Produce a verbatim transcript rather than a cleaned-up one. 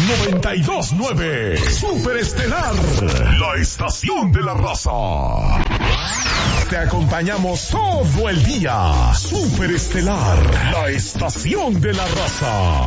noventa y dos nueve. Super Estelar, la estación de la raza. Te acompañamos todo el día. Super Estelar, la estación de la raza.